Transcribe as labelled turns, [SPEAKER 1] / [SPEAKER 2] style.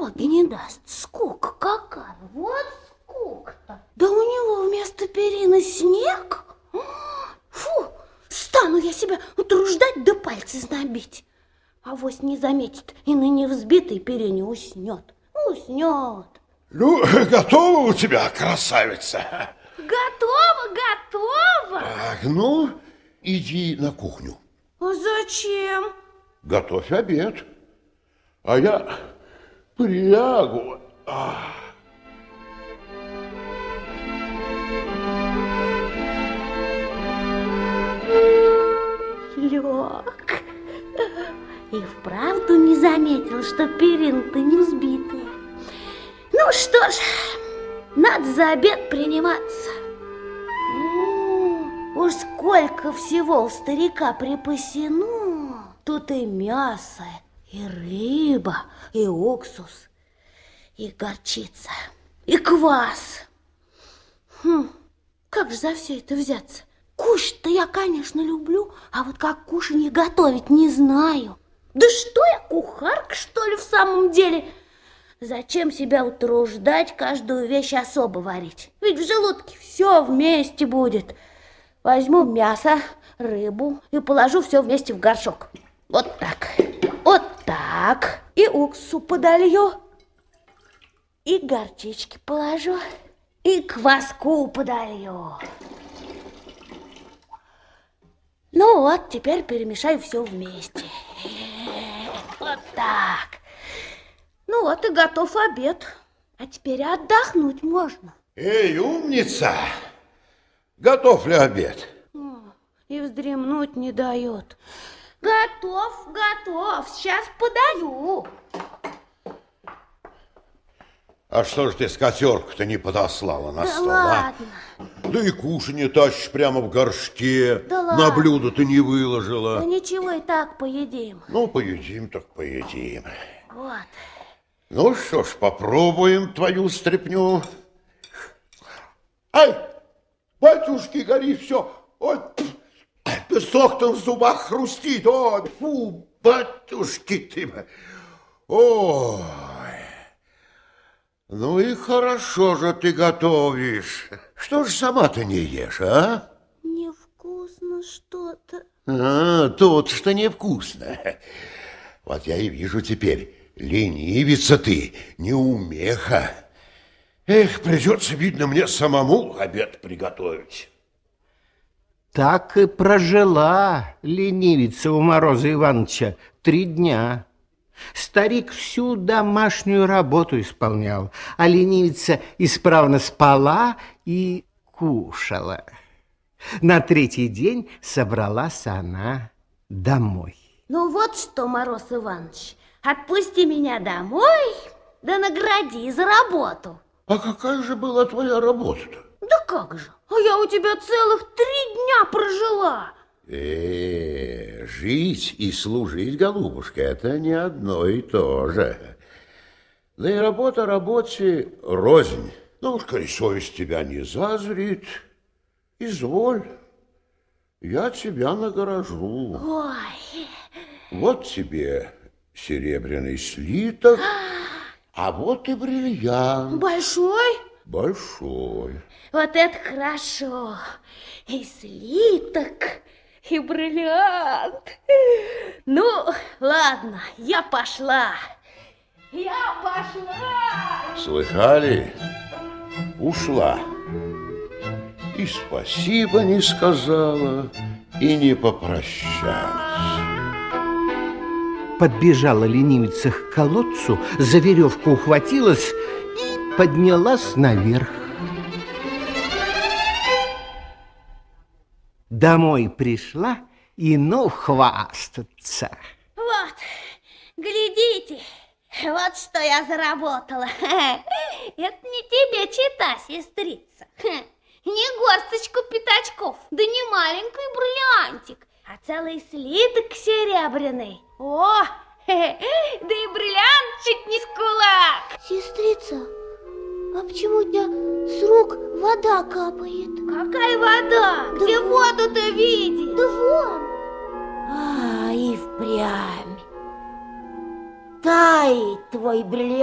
[SPEAKER 1] ноги не даст. Скука какая. Вот скука-то. Да у него вместо перины снег. Фу, стану я себя утруждать да пальцы знобить. Авось не заметит и на невзбитой перине уснет. Уснет.
[SPEAKER 2] Ну, готова у тебя, красавица?
[SPEAKER 1] Готово, готово.
[SPEAKER 2] Так, ну, иди на кухню.
[SPEAKER 1] А зачем?
[SPEAKER 2] Готовь обед. А я прилягу.
[SPEAKER 1] Лег. И вправду не заметил, что перина-то не взбитая. Ну что ж, надо за обед приниматься. Уж сколько всего у старика припасено. Тут и мясо, и рыба, и уксус, и горчица, и квас. Как же за все это взяться? Кушать-то я, конечно, люблю, а вот как кушанье готовить не знаю. Да что я, кухарка, что ли, в самом деле? Зачем себя утруждать, каждую вещь особо варить? Ведь в желудке все вместе будет. Возьму мясо, рыбу и положу все вместе в горшок. Вот так, вот так. И уксусу подолью, и горчички положу, и кваску подолью. Ну вот, теперь перемешаю все вместе. Вот так. Ну вот и готов обед. А теперь отдохнуть можно.
[SPEAKER 2] Эй, умница! Готов ли обед?
[SPEAKER 1] И вздремнуть не дает. Готов, готов. Сейчас подаю.
[SPEAKER 2] А что ж ты скатерку-то не подослала на стол,
[SPEAKER 1] ладно.
[SPEAKER 2] Да и кушанье тащишь прямо в горшке.
[SPEAKER 1] Да
[SPEAKER 2] на
[SPEAKER 1] ладно.
[SPEAKER 2] блюдо ты не выложила.
[SPEAKER 1] Да ничего, и так поедим.
[SPEAKER 2] Ну, поедим так поедим.
[SPEAKER 1] Вот.
[SPEAKER 2] Ну что ж, попробуем твою стряпню. Ай, батюшки, горит все. Ой, песок-то в зубах хрустит. Ой, фу, батюшки ты. Ой, ну и хорошо же ты готовишь. Что ж сама-то не ешь, а?
[SPEAKER 1] Невкусно что-то.
[SPEAKER 2] Тут что невкусно. Вот я и вижу теперь. Ленивица ты, неумеха. Эх, придется, видно, мне самому обед приготовить.
[SPEAKER 3] Так и прожила ленивица у Мороза Ивановича 3 дня. Старик всю домашнюю работу исполнял, а ленивица исправно спала и кушала. На 3-й день собралась она домой.
[SPEAKER 1] Ну вот что, Мороз Иванович, отпусти меня домой, да награди за работу.
[SPEAKER 2] А какая же была твоя работа-то?
[SPEAKER 1] Да как же, а я у тебя целых 3 дня прожила.
[SPEAKER 2] Жить и служить, голубушка, это не одно и то же. Да и работа работе рознь. Ну уж, коли совесть тебя не зазрит, изволь, я тебя награжу.
[SPEAKER 1] Ой.
[SPEAKER 2] Вот тебе серебряный слиток, а вот и бриллиант.
[SPEAKER 1] Большой?
[SPEAKER 2] Большой.
[SPEAKER 1] Вот это хорошо. И слиток, и бриллиант. Ну, ладно, я пошла. Я пошла.
[SPEAKER 2] Слыхали? Ушла. И спасибо не сказала, и не попрощалась.
[SPEAKER 3] Подбежала ленивица к колодцу, за веревку ухватилась и поднялась наверх. Домой пришла и ну хвастаться.
[SPEAKER 1] Вот, глядите, вот что я заработала. Это не тебе чита, сестрица. Не горсточку пятачков, да не маленький бриллиантик, а целый слиток серебряный. О, да и бриллиант чуть не с кулак.
[SPEAKER 4] Сестрица, а почему у тебя с рук вода капает?
[SPEAKER 1] Какая вода?
[SPEAKER 4] Да
[SPEAKER 1] Где
[SPEAKER 4] вот.
[SPEAKER 1] воду-то видишь?
[SPEAKER 4] Да вон.
[SPEAKER 1] И впрямь. Тает твой бриллиант.